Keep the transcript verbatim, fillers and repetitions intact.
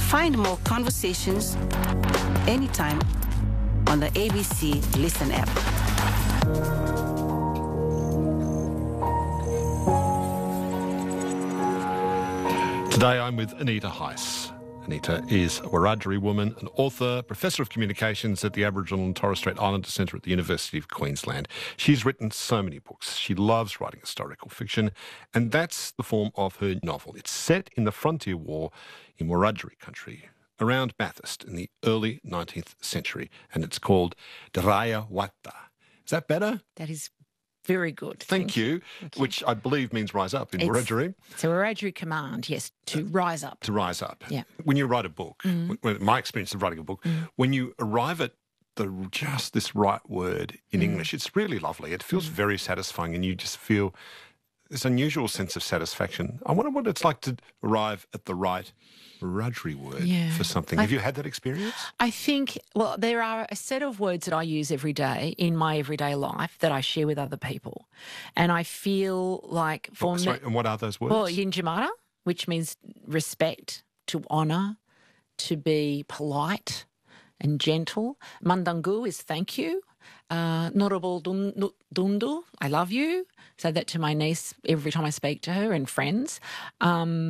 Find more conversations anytime on the A B C Listen app. Today I'm with Anita Heiss. Anita is a Wiradjuri woman, an author, professor of communications at the Aboriginal and Torres Strait Islander Centre at the University of Queensland. She's written so many books. She loves writing historical fiction, and that's the form of her novel. It's set in the Frontier War in Wiradjuri country, around Bathurst in the early nineteenth century, and it's called Diraya Watta. Is that better? That is very good. Thank, Thank you, you. Thank you. Which I believe means rise up in It's- Wiradjuri. It's a Wiradjuri command, yes, to rise up. To rise up. Yeah. When you write a book, Mm. when, my experience of writing a book, Mm. when you arrive at the just this right word in Mm. English, it's really lovely. It feels very satisfying, and you just feel this unusual sense of satisfaction. I wonder what it's like to arrive at the right Wiradjuri word Yeah. for something. I- Have you had that experience? I think, well, there are a set of words that I use every day in my everyday life that I share with other people. And I feel like for Oh, me... sorry, and what are those words? Well, Yinjamara, which means respect, to honour, to be polite and gentle. Mandangu is thank you. Uh, Norabal dun- Dundu, I love you. Say that to my niece every time I speak to her, and friends. Um,